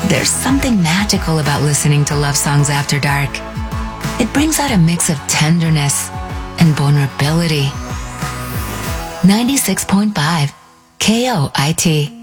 There's something magical about listening to love songs after dark. It brings out a mix of tenderness and vulnerability. 96.5 KOIT.